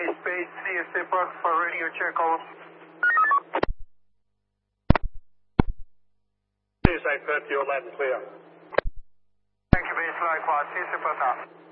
space, CSA Park for radio check, over. CSA 30, you're loud and clear. Thank you, base likewise, CSA Park out.